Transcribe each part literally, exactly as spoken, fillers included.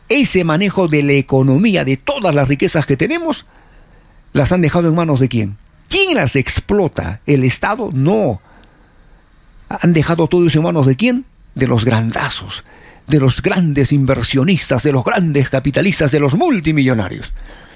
ese manejo de la economía, de todas las riquezas que tenemos, las han dejado en manos de quién. ¿Quién las explota? ¿El Estado? No. ¿Han dejado todo eso en manos de quién? De los grandazos, de los grandes inversionistas, de los grandes capitalistas, de los multimillonarios.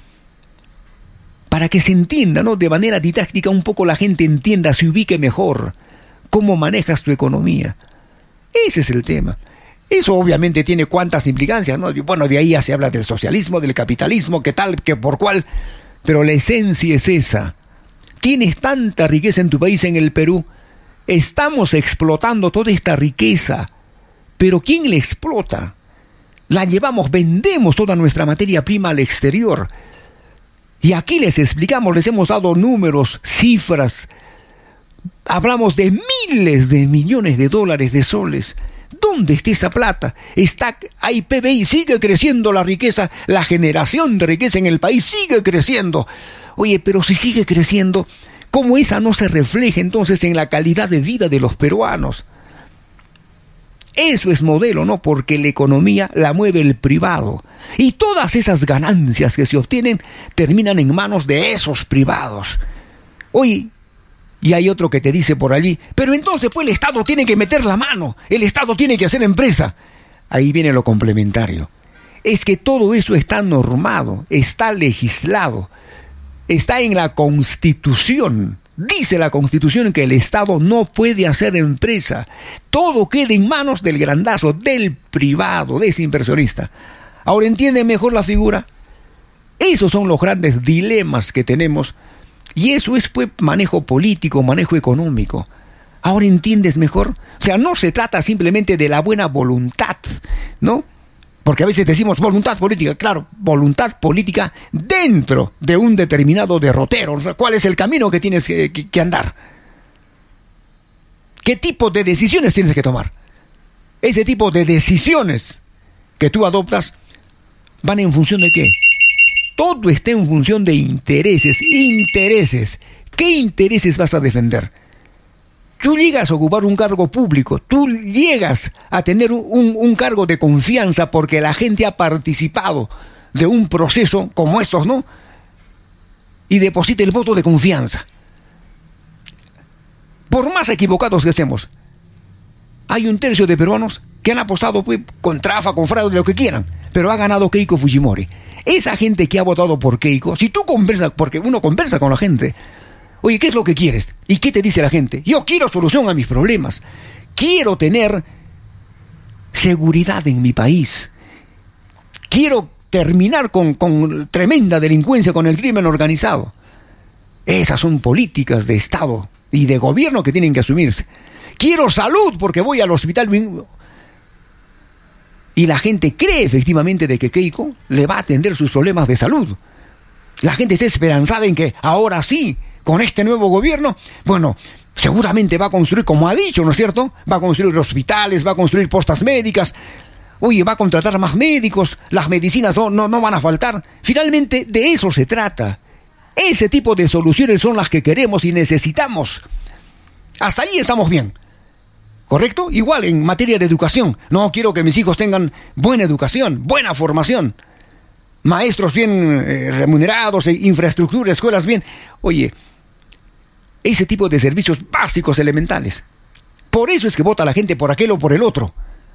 Para que se entienda, ¿no? De manera didáctica un poco la gente entienda, se ubique mejor cómo manejas tu economía. Ese es el tema. Eso obviamente tiene cuantas implicancias, ¿no? Bueno, de ahí ya se habla del socialismo, del capitalismo, qué tal, qué por cuál. Pero la esencia es esa. Tienes tanta riqueza en tu país, en el Perú. Estamos explotando toda esta riqueza. Pero ¿quién la explota? La llevamos, vendemos toda nuestra materia prima al exterior. Y aquí les explicamos, les hemos dado números, cifras. Hablamos de miles de millones de dólares, de soles. ¿Dónde está esa plata? Está, hay P B I, sigue creciendo la riqueza, la generación de riqueza en el país sigue creciendo. Oye, pero si sigue creciendo, ¿cómo esa no se refleja entonces en la calidad de vida de los peruanos? Eso es modelo, ¿no? Porque la economía la mueve el privado. Y todas esas ganancias que se obtienen terminan en manos de esos privados. Oye, y hay otro que te dice por allí, pero entonces pues el Estado tiene que meter la mano, el Estado tiene que hacer empresa. Ahí viene lo complementario. Es que todo eso está normado, está legislado, está en la Constitución. Dice la Constitución que el Estado no puede hacer empresa. Todo queda en manos del grandazo, del privado, de ese inversionista. Ahora entienden mejor la figura. Esos son los grandes dilemas que tenemos. Y eso es pues manejo político, manejo económico. Ahora entiendes mejor. O sea, no se trata simplemente de la buena voluntad, ¿no? Porque a veces decimos voluntad política, claro, voluntad política dentro de un determinado derrotero. O sea, ¿cuál es el camino que tienes que, que, que andar? ¿Qué tipo de decisiones tienes que tomar? Ese tipo de decisiones que tú adoptas van en función de ¿qué? Todo está en función de intereses, intereses. ¿Qué intereses vas a defender? Tú llegas a ocupar un cargo público, tú llegas a tener un, un cargo de confianza porque la gente ha participado de un proceso como estos, ¿no? Y deposita el voto de confianza. Por más equivocados que estemos, hay un tercio de peruanos que han apostado pues, con trafa, con fraude, lo que quieran, pero ha ganado Keiko Fujimori. Esa gente que ha votado por Keiko, si tú conversas, porque uno conversa con la gente, oye, ¿qué es lo que quieres? ¿Y qué te dice la gente? Yo quiero solución a mis problemas. Quiero tener seguridad en mi país. Quiero terminar con, con tremenda delincuencia, con el crimen organizado. Esas son políticas de Estado y de gobierno que tienen que asumirse. Quiero salud porque voy al hospital. Y la gente cree efectivamente de que Keiko le va a atender sus problemas de salud. La gente está esperanzada en que ahora sí, con este nuevo gobierno, bueno, seguramente va a construir, como ha dicho, ¿no es cierto? Va a construir hospitales, va a construir postas médicas. Oye, va a contratar más médicos, las medicinas no, no, no van a faltar. Finalmente, de eso se trata. Ese tipo de soluciones son las que queremos y necesitamos. Hasta ahí estamos bien. ¿Correcto? Igual en materia de educación. No quiero que mis hijos tengan buena educación, buena formación. Maestros bien eh, remunerados, infraestructura, escuelas bien. Oye, ese tipo de servicios básicos, elementales. Por eso es que vota la gente por aquel o por el otro.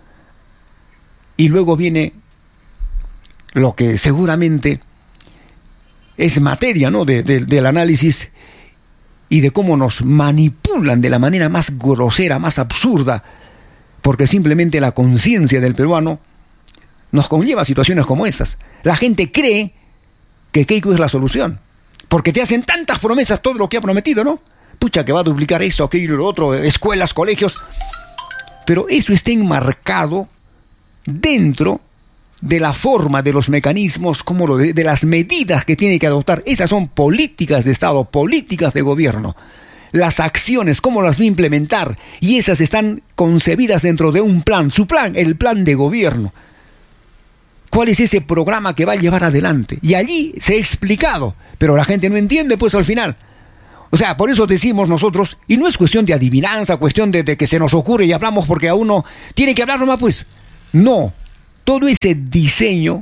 Y luego viene lo que seguramente es materia, ¿no? de, de, del análisis y de cómo nos manipulan de la manera más grosera, más absurda, porque simplemente la conciencia del peruano nos conlleva a situaciones como esas. La gente cree que Keiko es la solución, porque te hacen tantas promesas, todo lo que ha prometido, ¿no? Pucha, que va a duplicar esto, aquello y lo otro, escuelas, colegios. Pero eso está enmarcado dentro de la forma, de los mecanismos, como lo de, de las medidas que tiene que adoptar. Esas son políticas de Estado, políticas de gobierno. Las acciones, cómo las va a implementar. Y esas están concebidas dentro de un plan, su plan, el plan de gobierno. ¿Cuál es ese programa que va a llevar adelante? Y allí se ha explicado, pero la gente no entiende pues al final. O sea, por eso decimos nosotros, y no es cuestión de adivinanza, cuestión de, de que se nos ocurre y hablamos porque a uno tiene que hablar nomás pues. No, todo ese diseño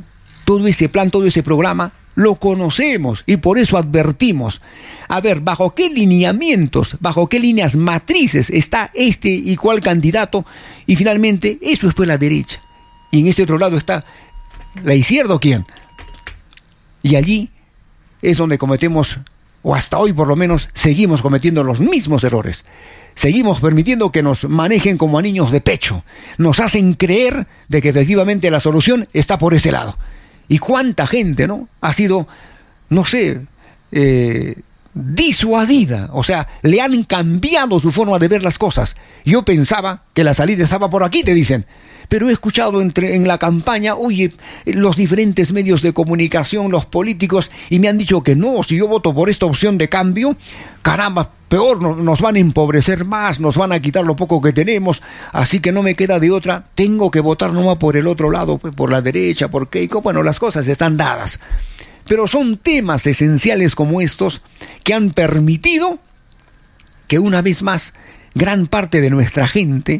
todo ese plan, todo ese programa, lo conocemos y por eso advertimos. A ver, ¿bajo qué lineamientos, bajo qué líneas matrices está este y cuál candidato? Y finalmente, eso es pues la derecha. Y en este otro lado está la izquierda o quién. Y allí es donde cometemos, o hasta hoy por lo menos, seguimos cometiendo los mismos errores. Seguimos permitiendo que nos manejen como a niños de pecho. Nos hacen creer de que efectivamente la solución está por ese lado. Y cuánta gente, ¿no?, ha sido, no sé, eh, disuadida. O sea, le han cambiado su forma de ver las cosas. Yo pensaba que la salida estaba por aquí, te dicen. Pero he escuchado entre, en la campaña, oye, los diferentes medios de comunicación, los políticos, y me han dicho que no, si yo voto por esta opción de cambio, caramba, peor, no, nos van a empobrecer más, nos van a quitar lo poco que tenemos, así que no me queda de otra, tengo que votar nomás por el otro lado, pues, por la derecha, por Keiko. Bueno, las cosas están dadas. Pero son temas esenciales como estos que han permitido que una vez más gran parte de nuestra gente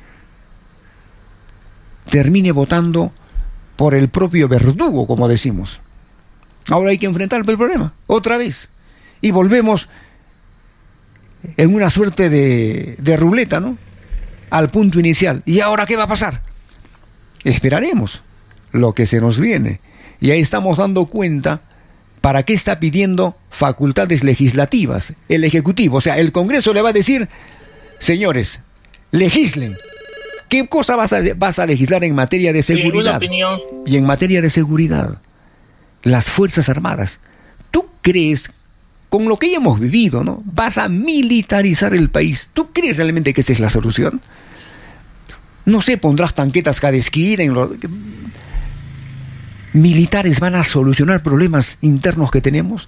termine votando por el propio verdugo, como decimos. Ahora hay que enfrentar el problema, otra vez. Y volvemos en una suerte de, de ruleta, ¿no?, al punto inicial. ¿Y ahora qué va a pasar? Esperaremos lo que se nos viene. Y ahí estamos dando cuenta para qué está pidiendo facultades legislativas el Ejecutivo. O sea, el Congreso le va a decir, señores, legislen. ¿Qué cosa vas a, vas a legislar en materia de seguridad? Y en materia de seguridad, las Fuerzas Armadas. ¿Tú crees, con lo que ya hemos vivido, ¿no?, vas a militarizar el país? ¿Tú crees realmente que esa es la solución? No sé, pondrás tanquetas cada esquina. En lo... ¿Militares van a solucionar problemas internos que tenemos?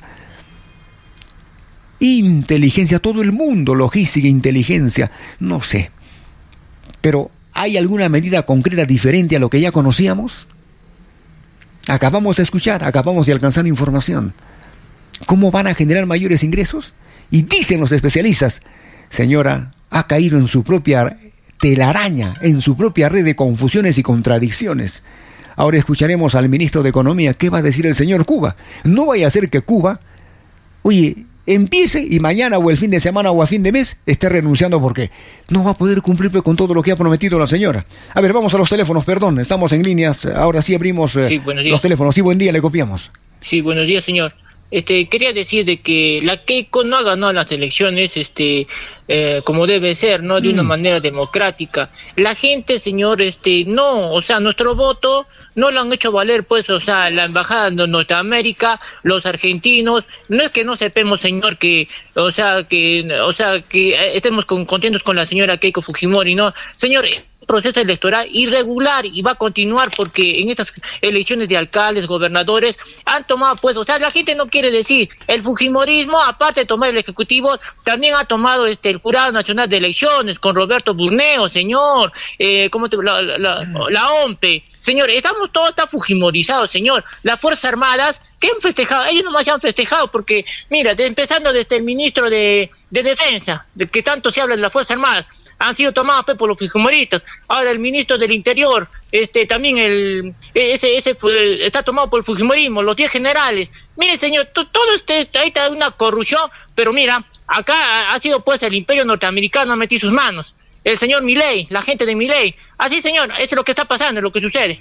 Inteligencia, todo el mundo, logística, inteligencia, no sé. Pero ¿hay alguna medida concreta diferente a lo que ya conocíamos? Acabamos de escuchar, acabamos de alcanzar información. ¿Cómo van a generar mayores ingresos? Y dicen los especialistas, señora, ha caído en su propia telaraña, en su propia red de confusiones y contradicciones. Ahora escucharemos al ministro de Economía, ¿qué va a decir el señor Cuba? No vaya a ser que Cuba, oye, empiece y mañana o el fin de semana o a fin de mes esté renunciando porque no va a poder cumplir con todo lo que ha prometido la señora. A ver, vamos a los teléfonos, perdón, estamos en líneas, ahora sí abrimos eh, sí, los teléfonos. Sí, buen día, le copiamos. Sí, buenos días, señor. Este, quería decir de que la Keiko no ha ganado las elecciones, este, eh, como debe ser, ¿no? De una mm. manera democrática. La gente, señor, este, no, o sea, nuestro voto no lo han hecho valer, pues, o sea, la embajada de Norteamérica, los argentinos, no es que no sepamos, señor, que, o sea, que, o sea, que estemos con, contentos con la señora Keiko Fujimori, no, señor. Proceso electoral irregular y va a continuar porque en estas elecciones de alcaldes, gobernadores han tomado, pues, o sea, la gente no quiere decir, el fujimorismo, aparte de tomar el ejecutivo, también ha tomado este el Jurado Nacional de Elecciones con Roberto Burneo, señor, eh, ¿cómo te, la, la, la, la O M P E, señor, estamos todos tan fujimorizados, señor, las Fuerzas Armadas, ¿qué han festejado? Ellos nomás se han festejado porque, mira, de, empezando desde el ministro de, de Defensa, de que tanto se habla de las Fuerzas Armadas, han sido tomados pues, por los fujimoristas. Ahora el ministro del Interior, este también el ese ese fue, está tomado por el fujimorismo, los diez generales. Mire, señor, t- todo este ahí está una corrupción, pero mira, acá ha, ha sido pues el imperio norteamericano ha metido sus manos. El señor Milei, la gente de Milei. Así, señor, eso es lo que está pasando, es lo que sucede.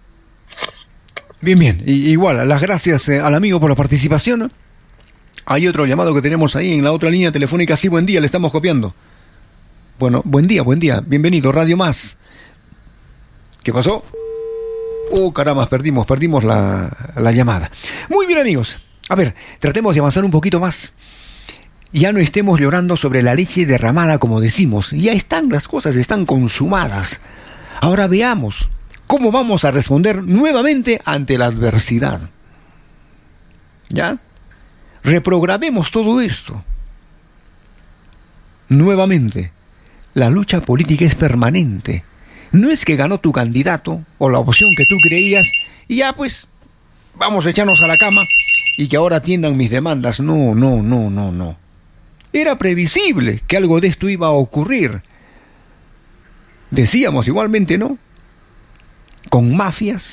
Bien, bien, y, igual, las gracias eh, al amigo por la participación. Hay otro llamado que tenemos ahí en la otra línea telefónica. Sí, buen día, le estamos copiando. Bueno, buen día, buen día. Bienvenido, Radio Más. ¿Qué pasó? Oh, caramba, perdimos, perdimos la, la llamada. Muy bien, amigos. A ver, tratemos de avanzar un poquito más. Ya no estemos llorando sobre la leche derramada, como decimos. Ya están, las cosas están consumadas. Ahora veamos cómo vamos a responder nuevamente ante la adversidad. ¿Ya? Reprogramemos todo esto. Nuevamente. La lucha política es permanente. No es que ganó tu candidato o la opción que tú creías y ya pues vamos a echarnos a la cama y que ahora atiendan mis demandas. No, no, no, no, no. Era previsible que algo de esto iba a ocurrir. Decíamos igualmente, ¿no? Con mafias,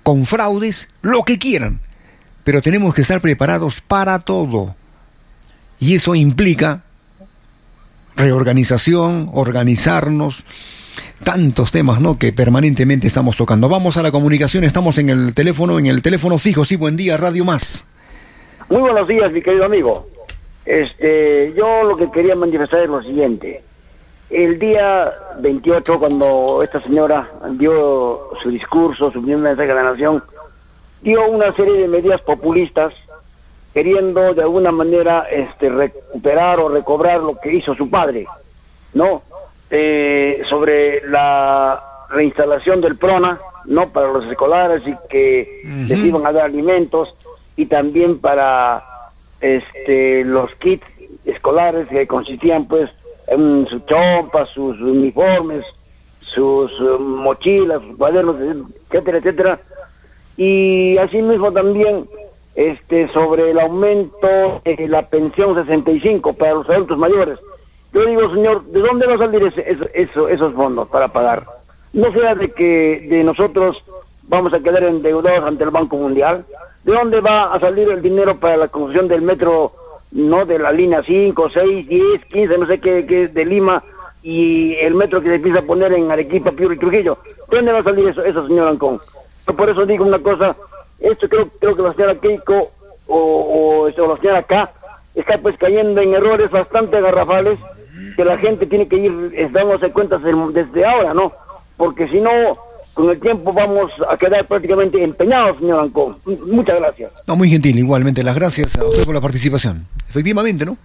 con fraudes, lo que quieran. Pero tenemos que estar preparados para todo. Y eso implica reorganización, organizarnos, tantos temas, ¿no?, que permanentemente estamos tocando. Vamos a la comunicación, estamos en el teléfono, en el teléfono fijo. Sí, buen día, Radio Más. Muy buenos días, mi querido amigo. Este, yo lo que quería manifestar es lo siguiente. El día veintiocho, cuando esta señora dio su discurso, su primer mensaje a la nación, dio una serie de medidas populistas, queriendo de alguna manera este, recuperar o recobrar lo que hizo su padre, ¿no? Eh, sobre la reinstalación del PRONA, ¿no?, para los escolares y que uh-huh. les iban a dar alimentos, y también para este los kits escolares que consistían pues en sus chompas, sus uniformes, sus uh, mochilas, sus cuadernos, etcétera, etcétera. Y asimismo también este sobre el aumento de la pensión sesenta y cinco para los adultos mayores. Yo digo, señor, ¿de dónde va a salir ese, eso, eso, esos fondos para pagar? No sea de que de nosotros vamos a quedar endeudados ante el Banco Mundial. ¿De dónde va a salir el dinero para la construcción del metro, no, de la línea cinco, seis, diez, quince, no sé qué, qué de Lima, y el metro que se empieza a poner en Arequipa, Piura y Trujillo? ¿De dónde va a salir eso, eso, señor Ancón? Yo por eso digo una cosa, esto creo, creo que la señora Keiko o, o, o la señora K está pues cayendo en errores bastante garrafales que la gente tiene que ir dándose cuenta desde ahora, ¿no? Porque si no, con el tiempo vamos a quedar prácticamente empeñados, señor Ancón. Muchas gracias. No, muy gentil, igualmente. Las gracias a usted por la participación. Efectivamente, ¿no?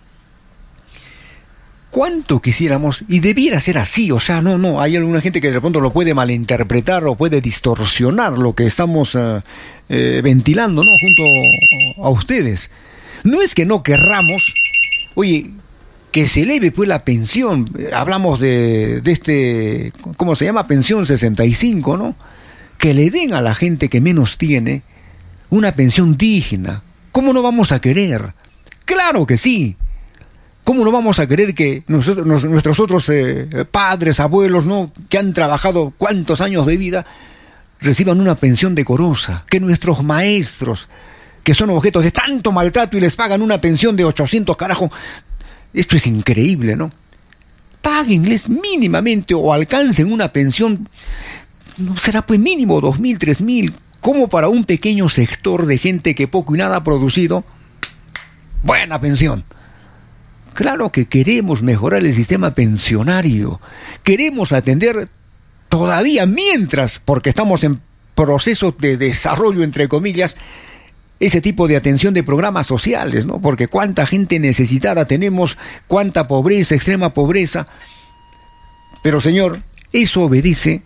¿Cuánto quisiéramos? Y debiera ser así, o sea, no, no, hay alguna gente que de pronto lo puede malinterpretar o puede distorsionar lo que estamos uh, eh, ventilando, ¿no?, junto a ustedes. No es que no querramos, oye, que se eleve pues la pensión, hablamos de, de este, ¿cómo se llama?, pensión sesenta y cinco, ¿no?, que le den a la gente que menos tiene una pensión digna. ¿Cómo no vamos a querer? ¡Claro que sí! ¿Cómo no vamos a querer que nosotros, nuestros otros eh, padres, abuelos, ¿no?, que han trabajado cuántos años de vida, reciban una pensión decorosa? Que nuestros maestros, que son objetos de tanto maltrato y les pagan una pensión de ochocientos, carajo. Esto es increíble, ¿no? Páguenles mínimamente o alcancen una pensión, no será pues mínimo dos mil, tres mil, como para un pequeño sector de gente que poco y nada ha producido. Buena pensión. Claro que queremos mejorar el sistema pensionario, queremos atender todavía mientras, porque estamos en proceso de desarrollo, entre comillas, ese tipo de atención de programas sociales, ¿no? Porque cuánta gente necesitada tenemos, cuánta pobreza, extrema pobreza. Pero, señor, eso obedece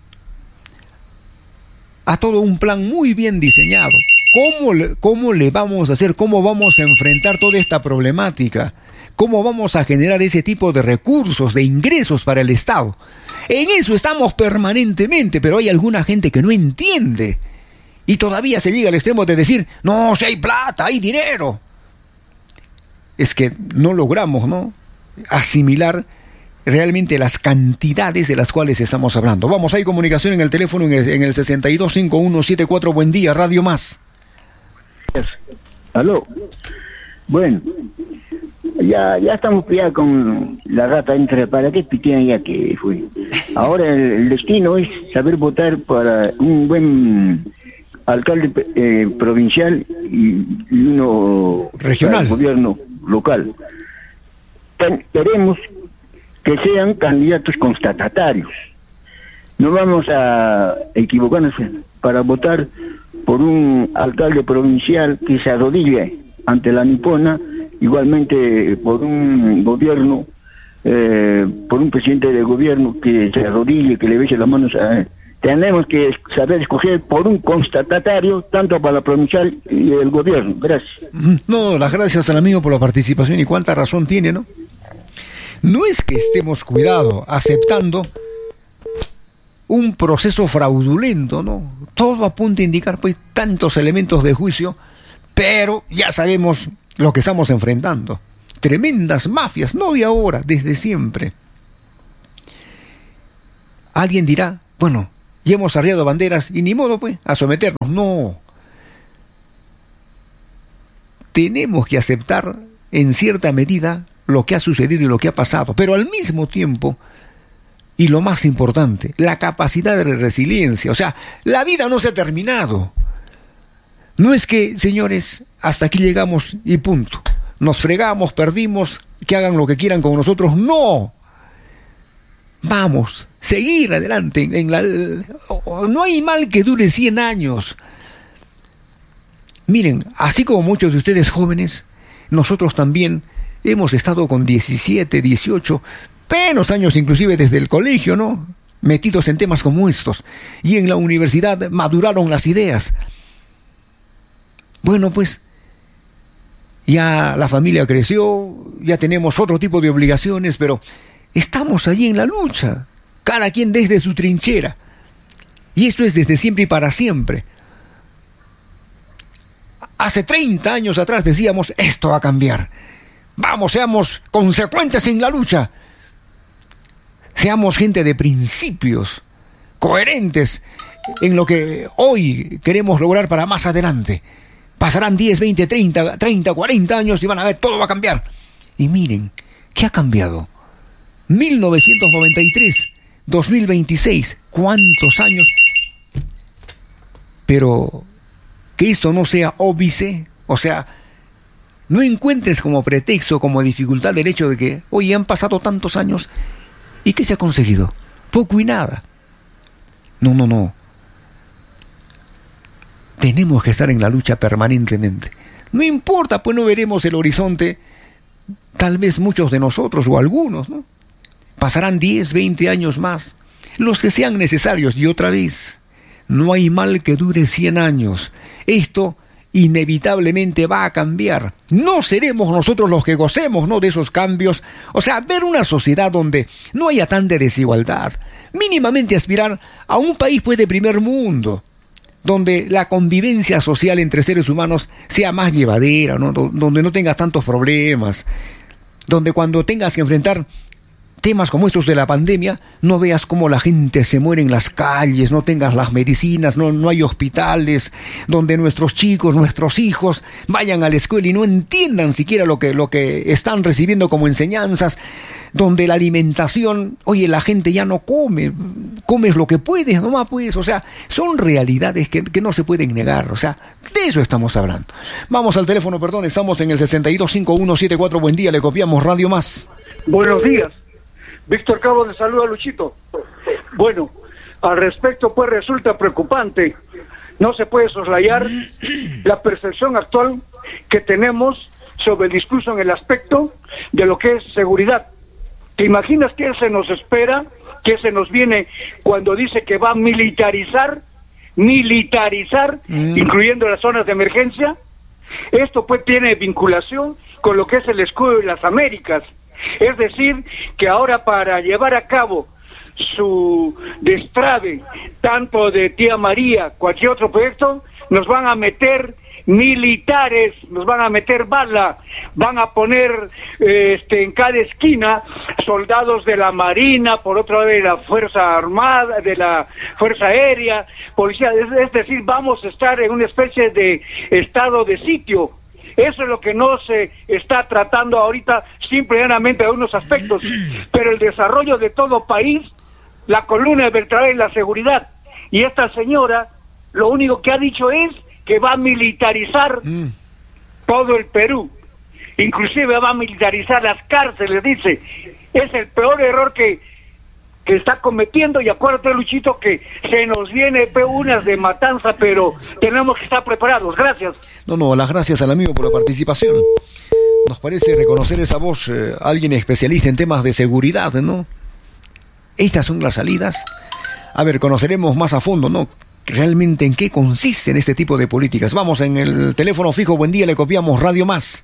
a todo un plan muy bien diseñado. ¿Cómo le, cómo le vamos a hacer? ¿Cómo vamos a enfrentar toda esta problemática? ¿Cómo vamos a generar ese tipo de recursos, de ingresos para el Estado? En eso estamos permanentemente, pero hay alguna gente que no entiende. Y todavía se llega al extremo de decir, no, si hay plata, hay dinero. Es que no logramos, ¿no?, asimilar realmente las cantidades de las cuales estamos hablando. Vamos, hay comunicación en el teléfono en el, en el sesenta y dos, cincuenta y uno setenta y cuatro. Buen día, Radio Más. Aló. Bueno, ya ya estamos ya con la rata entre para qué pitean ya que fue. Ahora el, el destino es saber votar para un buen alcalde eh, provincial y, y uno regional, gobierno local. Ten, queremos que sean candidatos constatarios. No vamos a equivocarnos para votar por un alcalde provincial que se arrodille ante la nipona, igualmente por un gobierno, eh, por un presidente de gobierno que se arrodille, que le bese las manos a él. Tenemos que saber escoger por un constatatario, tanto para la provincial y el gobierno. Gracias. No, las gracias al amigo por la participación, y cuánta razón tiene, ¿no? No es que estemos, cuidado, aceptando un proceso fraudulento, ¿no? Todo apunta a indicar, pues, tantos elementos de juicio, pero ya sabemos lo que estamos enfrentando. Tremendas mafias, no de ahora, desde siempre. Alguien dirá, bueno, y hemos arriado banderas y ni modo pues a someternos. No. Tenemos que aceptar en cierta medida lo que ha sucedido y lo que ha pasado, pero al mismo tiempo, y lo más importante, la capacidad de resiliencia. O sea, la vida no se ha terminado. No es que, señores, hasta aquí llegamos y punto. Nos fregamos, perdimos, que hagan lo que quieran con nosotros. ¡No! Vamos, seguir adelante. En la, no hay mal que dure cien años. Miren, así como muchos de ustedes jóvenes, nosotros también hemos estado con diecisiete, dieciocho, menos años inclusive desde el colegio, ¿no? Metidos en temas como estos. Y en la universidad maduraron las ideas. Bueno, pues, ya la familia creció, ya tenemos otro tipo de obligaciones, pero estamos allí en la lucha, cada quien desde su trinchera. Y esto es desde siempre y para siempre. Hace treinta años atrás decíamos, esto va a cambiar. Vamos, seamos consecuentes en la lucha. Seamos gente de principios, coherentes en lo que hoy queremos lograr para más adelante. Pasarán diez, veinte, treinta, treinta, cuarenta años y van a ver, todo va a cambiar. Y miren, ¿qué ha cambiado? mil novecientos noventa y tres, dos mil veintiséis, ¿cuántos años? Pero que esto no sea óbice, o sea, no encuentres como pretexto, como dificultad el hecho de que, oye, han pasado tantos años, ¿y qué se ha conseguido? Poco y nada. No, no, no. Tenemos que estar en la lucha permanentemente. No importa, pues no veremos el horizonte, tal vez muchos de nosotros o algunos, ¿no? Pasarán diez, veinte años más, los que sean necesarios, y otra vez, no hay mal que dure cien años. Esto inevitablemente va a cambiar. No seremos nosotros los que gocemos, ¿no?, de esos cambios. O sea, ver una sociedad donde no haya tanta desigualdad. Mínimamente aspirar a un país, pues, de primer mundo, donde la convivencia social entre seres humanos sea más llevadera, ¿no?, donde no tengas tantos problemas, donde cuando tengas que enfrentar temas como estos de la pandemia, no veas cómo la gente se muere en las calles, no tengas las medicinas, no, no hay hospitales, donde nuestros chicos, nuestros hijos vayan a la escuela y no entiendan siquiera lo que, lo que están recibiendo como enseñanzas, donde la alimentación, oye, la gente ya no come, comes lo que puedes, nomás pues, o sea, son realidades que, que no se pueden negar, o sea, de eso estamos hablando. Vamos al teléfono, perdón, estamos en el sesenta y dos, cincuenta y uno setenta y cuatro, buen día, le copiamos Radio Más. Buenos días. Víctor Cabo de saluda a Luchito. Bueno, al respecto pues resulta preocupante, no se puede soslayar la percepción actual que tenemos sobre el discurso en el aspecto de lo que es seguridad. ¿Te imaginas qué se nos espera, qué se nos viene cuando dice que va a militarizar, militarizar, mm. incluyendo las zonas de emergencia? Esto pues tiene vinculación con lo que es el escudo de las Américas. Es decir, que ahora para llevar a cabo su destrave, tanto de Tía María, cualquier otro proyecto, nos van a meter militares, nos van a meter bala, van a poner eh, este, en cada esquina soldados de la Marina, por otro lado de la Fuerza Armada, de la Fuerza Aérea, policía, es, es decir, vamos a estar en una especie de estado de sitio. Eso es lo que no se está tratando ahorita, simplemente de unos aspectos, pero el desarrollo de todo país, la columna vertebral es la seguridad. Y esta señora, lo único que ha dicho es que va a militarizar mm. todo el Perú, inclusive va a militarizar las cárceles, dice. Es el peor error que, que está cometiendo, y acuérdate, Luchito, que se nos viene unas de matanza, pero tenemos que estar preparados. Gracias. No, no, las gracias al amigo por la participación. Nos parece reconocer esa voz, eh, alguien especialista en temas de seguridad, ¿no? Estas son las salidas. A ver, conoceremos más a fondo, ¿no?, realmente en qué consisten este tipo de políticas. Vamos, en el teléfono fijo, buen día, le copiamos Radio Más.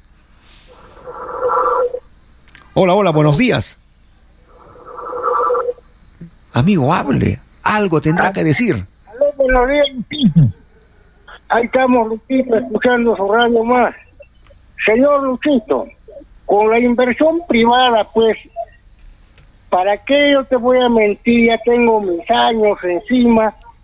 Hola, hola, buenos días. Amigo, hable. Algo tendrá que decir. Aló, buenos días, Luchito. Ahí estamos, Luchito, escuchando su Radio Más. Señor Luchito, con la inversión privada, pues, ¿para qué yo te voy a mentir? Ya tengo mis años encima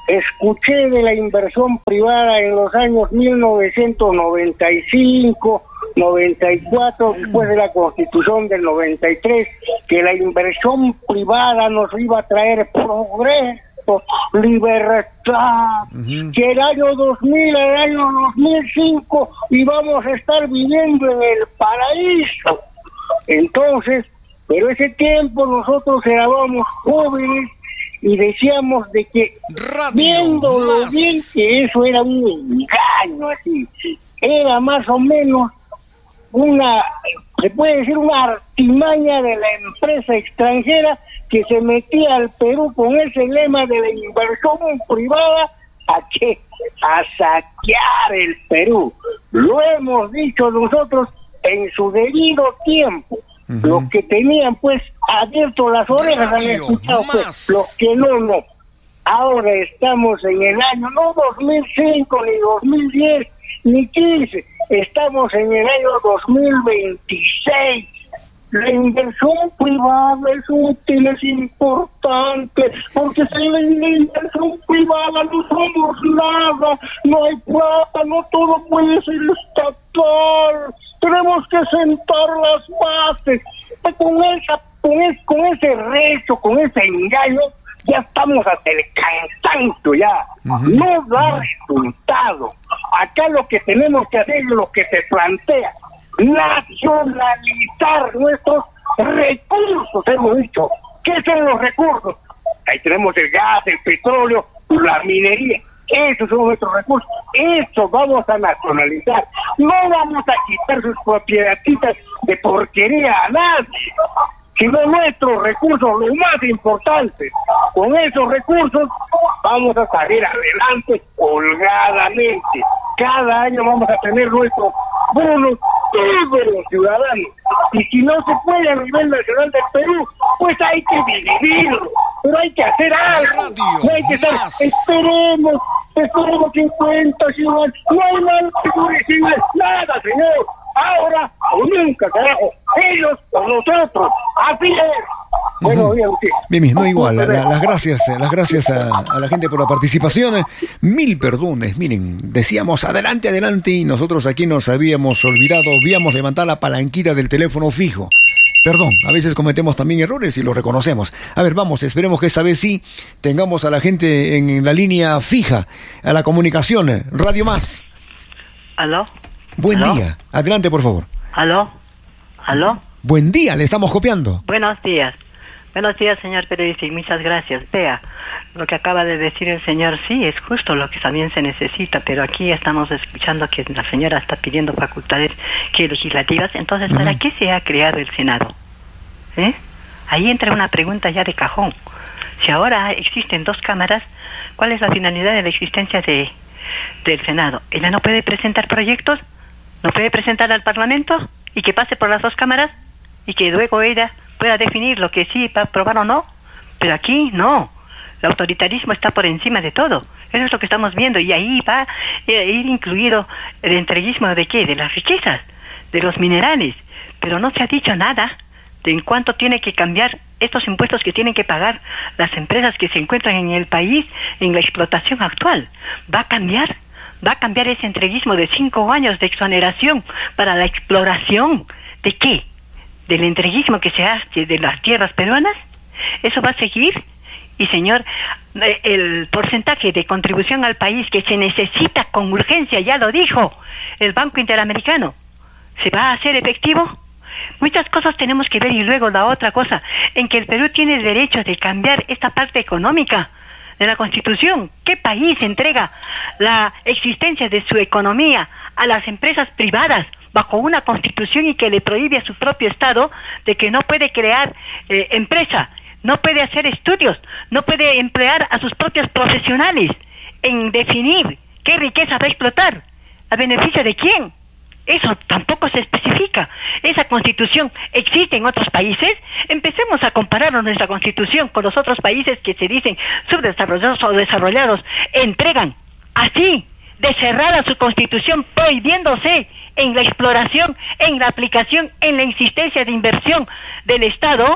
escuché de la inversión privada en los años mil novecientos noventa y cinco, noventa y cuatro, después de la Constitución del noventa y tres, que la inversión privada nos iba a traer progreso, libertad, uh-huh. que el año dos mil, el año dos mil cinco íbamos a estar viviendo en el paraíso. Entonces, pero ese tiempo nosotros éramos jóvenes y decíamos de que, viéndolo bien, que eso era un engaño, así, era más o menos una, se puede decir, una artimaña de la empresa extranjera que se metía al Perú con ese lema de la inversión privada, ¿a qué? A saquear el Perú. Lo hemos dicho nosotros en su debido tiempo. Uh-huh. Los que tenían pues abierto las orejas han escuchado, pues, los que no, no. Ahora estamos en el año, no dos mil cinco, ni dos mil diez, ni quince, estamos en el año dos mil veintiséis. La inversión privada es útil, es importante, porque sin la inversión privada no somos nada, no hay plata, no todo puede ser estatal. Tenemos que sentar las bases. Con esa, con, es, con ese rezo, con ese engaño, ya estamos hasta el cansancio ya. Uh-huh. No da resultado. Acá lo que tenemos que hacer es lo que se plantea: nacionalizar nuestros recursos, hemos dicho. ¿Qué son los recursos? Ahí tenemos el gas, el petróleo, la minería. Esos son nuestros recursos. Eso vamos a nacionalizar. No vamos a quitar sus propiedades de porquería a nadie, sino nuestros recursos, los más importantes. Con esos recursos vamos a salir adelante holgadamente. Cada año vamos a tener nuestros bonos todos los ciudadanos. Y si no se puede a nivel nacional del Perú, pues hay que dividirlo. Pero hay que hacer algo. No hay que estar, esperemos, esperemos cincuenta, cincuenta, no hay mal, nada, señor. Ahora o nunca, carajo. Ellos o nosotros. Así es. Bueno, bien, bien, bien, no igual, la, las gracias, las gracias a, a la gente por la participación. Mil perdones, miren, decíamos adelante, adelante, y nosotros aquí nos habíamos olvidado, habíamos levantado la palanquita del teléfono fijo. Perdón, a veces cometemos también errores y lo reconocemos. A ver, vamos, esperemos que esta vez sí tengamos a la gente en la línea fija, a la comunicación. Radio Más. ¿Aló? Buen ¿Aló? día, adelante por favor. ¿Aló? ¿Aló? Buen día, le estamos copiando. Buenos días. Buenos días, señor periodista, y muchas gracias. Vea, lo que acaba de decir el señor, sí, es justo lo que también se necesita, pero aquí estamos escuchando que la señora está pidiendo facultades que legislativas. Entonces, ¿para uh-huh. qué se ha creado el Senado? ¿Eh? Ahí entra una pregunta ya de cajón. Si ahora existen dos cámaras, ¿cuál es la finalidad de la existencia de del Senado? ¿Ella no puede presentar proyectos? ¿No puede presentar al Parlamento? ¿Y que pase por las dos cámaras? ¿Y que luego ella pueda definir lo que sí va a aprobar o no? Pero aquí no. El autoritarismo está por encima de todo. Eso es lo que estamos viendo. Y ahí va a ir incluido el entreguismo de qué, de las riquezas, de los minerales. Pero no se ha dicho nada de en cuánto tiene que cambiar estos impuestos que tienen que pagar las empresas que se encuentran en el país en la explotación actual. ¿Va a cambiar? ¿Va a cambiar ese entreguismo de cinco años de exoneración para la exploración? ¿De qué? ¿Del entreguismo que se hace de las tierras peruanas? ¿Eso va a seguir? Y señor, el porcentaje de contribución al país que se necesita con urgencia, ya lo dijo el Banco Interamericano, ¿se va a hacer efectivo? Muchas cosas tenemos que ver. Y luego la otra cosa, en que el Perú tiene el derecho de cambiar esta parte económica de la Constitución. ¿Qué país entrega la existencia de su economía a las empresas privadas bajo una Constitución y que le prohíbe a su propio Estado de que no puede crear eh, empresa, no puede hacer estudios, no puede emplear a sus propios profesionales en definir qué riqueza va a explotar? ¿A beneficio de quién? Eso tampoco se especifica. ¿Esa Constitución existe en otros países? Empecemos a comparar nuestra Constitución con los otros países que se dicen subdesarrollados o desarrollados. Entregan así, de cerrada su Constitución, prohibiéndose en la exploración, en la aplicación, en la insistencia de inversión del Estado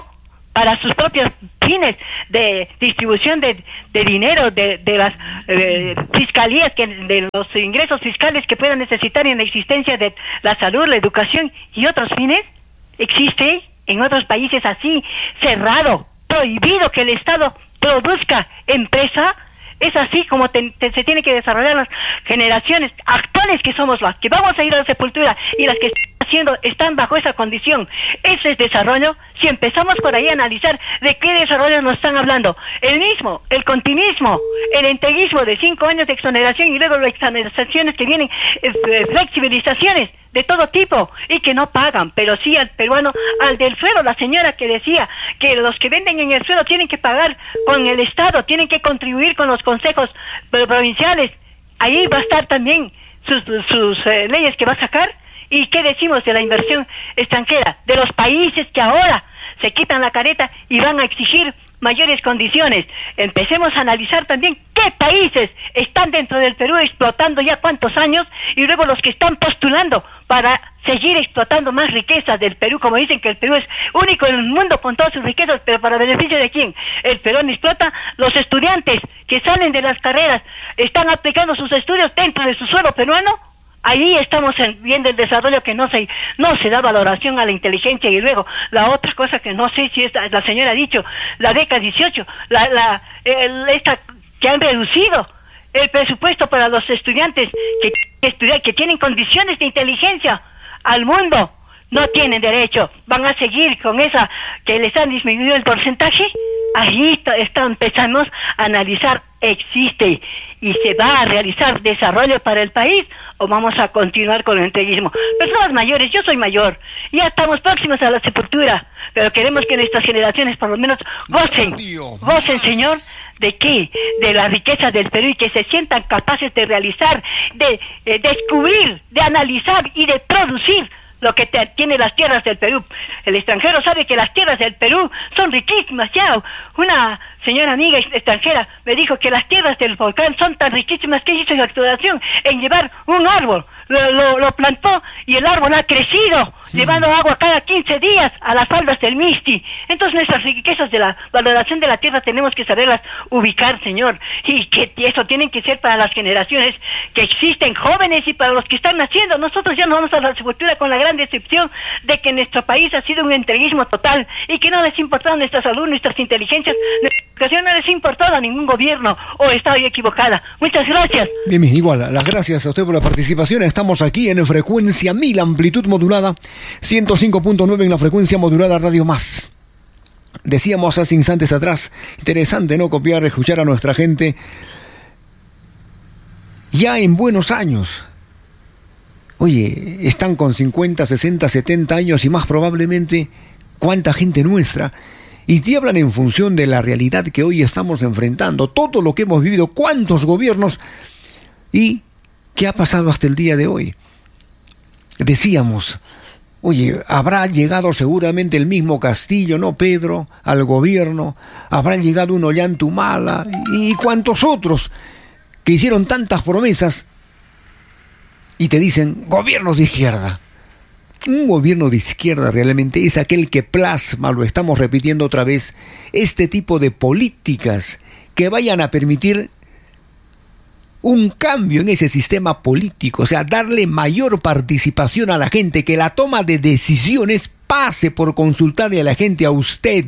para sus propios fines de distribución de, de dinero de, de las eh, fiscalías, que de los ingresos fiscales que puedan necesitar en la existencia de la salud, la educación y otros fines. Existe en otros países así, cerrado, prohibido que el Estado produzca empresa. Es así como te, te, se tiene que desarrollar las generaciones actuales, que somos las que vamos a ir a la sepultura, y las que están haciendo están bajo esa condición. Ese es desarrollo. Si empezamos por ahí a analizar de qué desarrollo nos están hablando, el mismo, el continuismo, el entreguismo de cinco años de exoneración y luego las exoneraciones que vienen, eh, flexibilizaciones de todo tipo y que no pagan, pero sí al peruano, al del suelo, la señora que decía que los que venden en el suelo tienen que pagar con el Estado, tienen que contribuir con los consejos provinciales. Ahí va a estar también sus, sus eh, leyes que va a sacar. ¿Y qué decimos de la inversión extranjera? De los países que ahora se quitan la careta y van a exigir mayores condiciones. Empecemos a analizar también qué países están dentro del Perú explotando ya cuántos años, y luego los que están postulando para seguir explotando más riquezas del Perú, como dicen que el Perú es único en el mundo con todas sus riquezas, pero para beneficio de quién. El Perú explota los estudiantes que salen de las carreras, están aplicando sus estudios dentro de su suelo peruano. Ahí estamos viendo el desarrollo que no se no se da valoración a la inteligencia. Y luego la otra cosa que no sé si esta, la señora ha dicho, la beca dieciocho, la la el, esta que han reducido el presupuesto para los estudiantes que estudian, que tienen condiciones de inteligencia al mundo, no tienen derecho. Van a seguir con esa que les han disminuido el porcentaje. Ahí está, está, empezamos a analizar, existe y se va a realizar desarrollo para el país, o vamos a continuar con el entreguismo. Personas mayores, yo soy mayor, ya estamos próximos a la sepultura, pero queremos que nuestras generaciones por lo menos gocen, gocen, señor, ¿de qué? De la riqueza del Perú, y que se sientan capaces de realizar, de eh, descubrir, de analizar y de producir lo que te, tiene las tierras del Perú. El extranjero sabe que las tierras del Perú son riquísimas. Ya una señora amiga extranjera me dijo que las tierras del volcán son tan riquísimas que hizo su exploración en llevar un árbol, lo, lo, lo plantó y el árbol ha crecido, sí, llevando agua cada quince días a las faldas del Misti. Entonces nuestras riquezas de la valoración de la tierra tenemos que saberlas ubicar, señor, y que eso tienen que ser para las generaciones que existen, jóvenes, y para los que están naciendo. Nosotros ya nos vamos a la sepultura con la gran decepción de que nuestro país ha sido un entreguismo total y que no les ha importado nuestra salud, nuestras inteligencias, nuestra educación, no les ha importado a ningún gobierno, o estaba yo equivocada. Muchas gracias. Bien, bien, igual, las gracias a usted por la participación. Estamos aquí en frecuencia mil, amplitud modulada, ciento cinco punto nueve en la frecuencia modulada Radio Más. Decíamos hace instantes atrás, interesante, ¿no? Copiar, escuchar a nuestra gente ya en buenos años. Oye, están con cincuenta, sesenta, setenta años y más probablemente. ¿Cuánta gente nuestra? Y te hablan en función de la realidad que hoy estamos enfrentando, todo lo que hemos vivido, cuántos gobiernos y qué ha pasado hasta el día de hoy. Decíamos, oye, habrá llegado seguramente el mismo Castillo, ¿no, Pedro?, al gobierno, habrán llegado un Ollantumala y, y cuantos otros que hicieron tantas promesas y te dicen, gobiernos de izquierda. Un gobierno de izquierda realmente es aquel que plasma, lo estamos repitiendo otra vez, este tipo de políticas que vayan a permitir un cambio en ese sistema político, o sea, darle mayor participación a la gente, que la toma de decisiones pase por consultarle a la gente, a usted.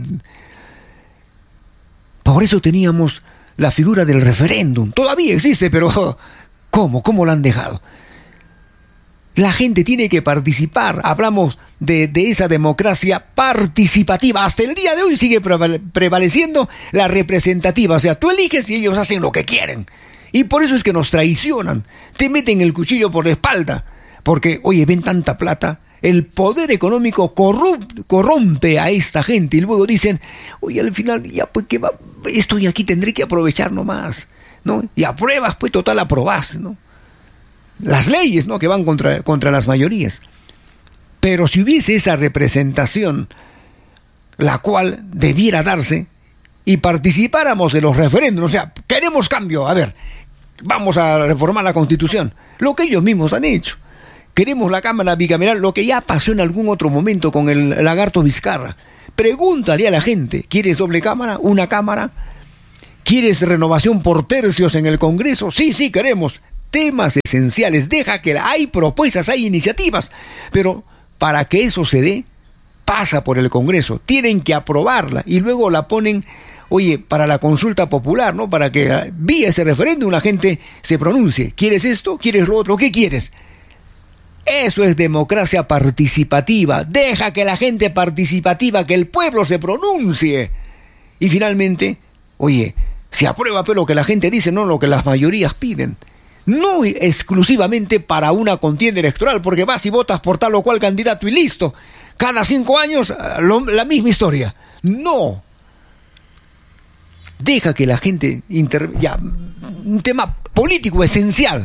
Por eso teníamos la figura del referéndum, todavía existe, pero ¿cómo? ¿Cómo lo han dejado? La gente tiene que participar. Hablamos de, de esa democracia participativa. Hasta el día de hoy sigue prevaleciendo la representativa. O sea, tú eliges y ellos hacen lo que quieren. Y por eso es que nos traicionan. Te meten el cuchillo por la espalda. Porque, oye, ven tanta plata. El poder económico corrupte, corrompe a esta gente. Y luego dicen, oye, al final, ya pues que va, estoy aquí, tendré que aprovechar nomás, ¿no? Y apruebas, pues total aprobaste, ¿no? Las leyes, ¿no?, que van contra, contra las mayorías. Pero si hubiese esa representación, la cual debiera darse, y participáramos de los referéndums, o sea, queremos cambio, a ver, vamos a reformar la Constitución, lo que ellos mismos han hecho. Queremos la Cámara bicameral, lo que ya pasó en algún otro momento con el lagarto Vizcarra. Pregúntale a la gente, ¿quieres doble cámara? ¿Una cámara? ¿Quieres renovación por tercios en el Congreso? Sí, sí, queremos. Temas esenciales. Deja que hay propuestas, hay iniciativas. Pero para que eso se dé, pasa por el Congreso. Tienen que aprobarla y luego la ponen, oye, para la consulta popular, ¿no? Para que vía ese referéndum la gente se pronuncie. ¿Quieres esto? ¿Quieres lo otro? ¿Qué quieres? Eso es democracia participativa. Deja que la gente participativa, que el pueblo se pronuncie. Y finalmente, oye, se aprueba pero lo que la gente dice, no lo que las mayorías piden. No exclusivamente para una contienda electoral, porque vas y votas por tal o cual candidato y listo. Cada cinco años lo, la misma historia. No. Deja que la gente inter... ya, un tema político esencial.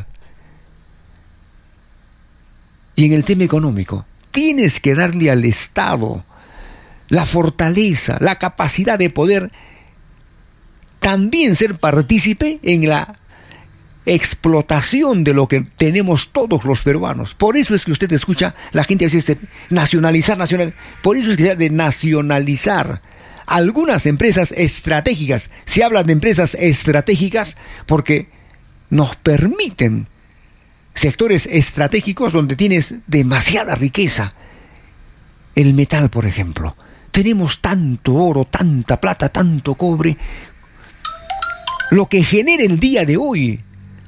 Y en el tema económico, tienes que darle al Estado la fortaleza, la capacidad de poder también ser partícipe en la explotación de lo que tenemos todos los peruanos. Por eso es que usted escucha, la gente a veces nacionalizar, nacional, por eso es que se habla de nacionalizar algunas empresas estratégicas. Se habla de empresas estratégicas porque nos permiten sectores estratégicos donde tienes demasiada riqueza. El metal, por ejemplo. Tenemos tanto oro, tanta plata, tanto cobre. Lo que genera el día de hoy,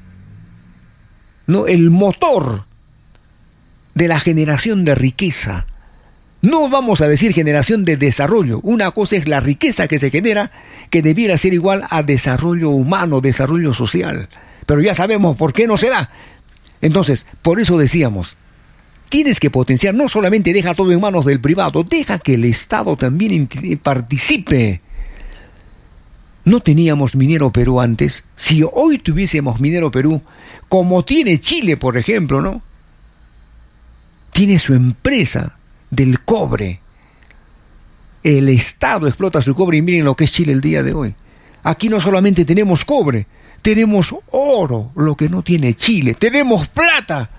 ¿no? El motor de la generación de riqueza. No vamos a decir generación de desarrollo. Una cosa es la riqueza que se genera, que debiera ser igual a desarrollo humano, desarrollo social. Pero ya sabemos por qué no se da. Entonces, por eso decíamos, tienes que potenciar, no solamente deja todo en manos del privado, deja que el Estado también participe. No teníamos Minero Perú antes. Si hoy tuviésemos Minero Perú, como tiene Chile, por ejemplo, ¿no? Tiene su empresa del cobre. El Estado explota su cobre y miren lo que es Chile el día de hoy. Aquí no solamente tenemos cobre, tenemos oro, lo que no tiene Chile. Tenemos plata.